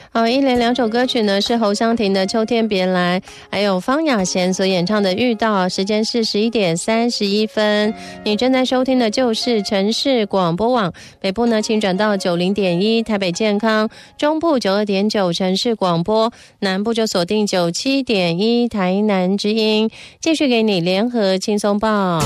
好，一连两首歌曲呢是侯湘婷的《秋天别来》，还有方雅贤所演唱的《遇到》。时间是11点31分。你正在收听的就是城市广播网，北部呢请转到90.1台北健康，中部92.9城市广播，南部就锁定97.1台南之音。继续给你联合轻松报。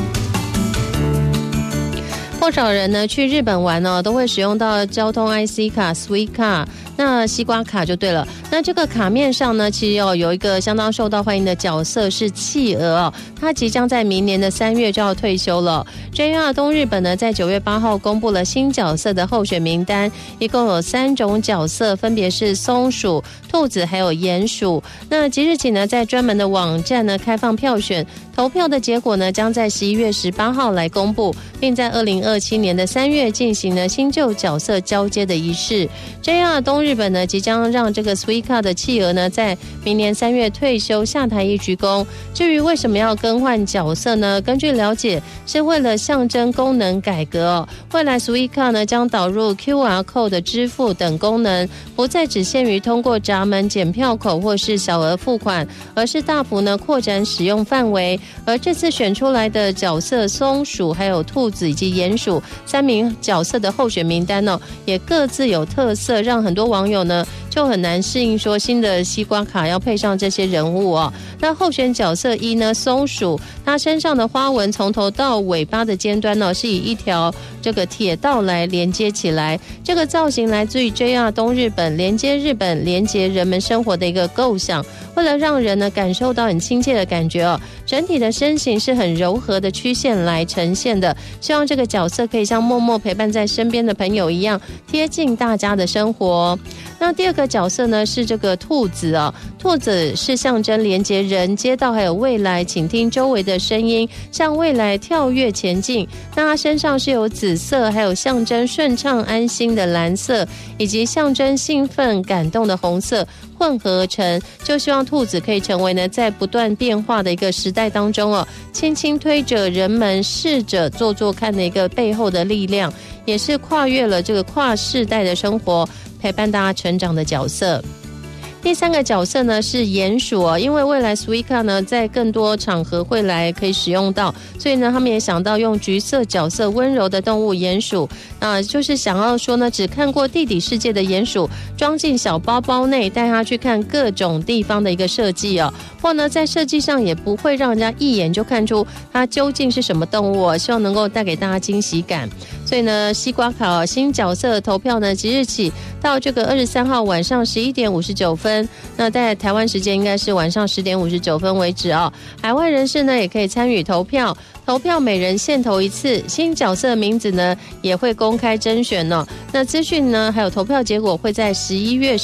不少人呢去日本玩哦，都会使用到交通 IC 卡 Suica 卡，那西瓜卡就对了。那这个卡面上呢，其实有一个相当受到欢迎的角色是企鹅哦，它即将在明年的3月就要退休了。JR 东日本呢在9月8号公布了新角色的候选名单，一共有3种角色，分别是松鼠、兔子还有鼹鼠。那即日起呢，在专门的网站呢开放票选，投票的结果呢将在11月18号来公布，并在2027年的3月进行了新旧角色交接的仪式。JR 东日本呢即将让这个 Suica 的企鹅呢在明年3月退休下台一鞠躬。至于为什么要更换角色呢？根据了解，是为了象征功能改革哦。未来 Suica 呢将导入 QR Code 的支付等功能，不再只限于通过闸门、检票口或是小额付款，而是大幅呢扩展使用范围。而这次选出来的角色松鼠、还有兔子以及鼹鼠3名角色的候选名单哦，也各自有特色，让很多网友呢就很难适应说新的西瓜卡要配上这些人物哦。那候选角色一呢，松鼠，它身上的花纹从头到尾巴的尖端呢是以一条这个铁道来连接起来，这个造型来自于 JR 东日本连接日本、连接人们生活的一个构想。为了让人呢感受到很亲切的感觉哦，整体的身形是很柔和的曲线来呈现的，希望这个角色可以像默默陪伴在身边的朋友一样贴近大家的生活。那第二个角色呢是这个兔子哦，兔子是象征连接人、街道还有未来，倾听周围的声音，向未来跳跃前进。那它身上是有紫色，还有象征顺畅安心的蓝色，以及象征兴奋感动的红色混合而成，就希望兔子可以成为呢在不断变化的一个时代当中哦，轻轻推着人们试着做做看的一个背后的力量，也是跨越了这个跨世代的生活，陪伴大家成长的角色。第3个角色呢是鼹鼠哦，因为未来 Suica 呢在更多场合会来可以使用到，所以呢他们也想到用橘色角色温柔的动物鼹鼠，就是想要说呢只看过地底世界的鼹鼠装进小包包内，带它去看各种地方的一个设计哦，或呢在设计上也不会让人家一眼就看出它究竟是什么动物哦，希望能够带给大家惊喜感。所以呢西瓜卡哦，新角色的投票呢即日起到这个23号晚上11点59分，那在台湾时间应该是晚上10点59分为止哦。海外人士呢也可以参与投票，投票每人限投1次，新角色名字呢也会公开甄选哦。那资讯呢还有投票结果会在11月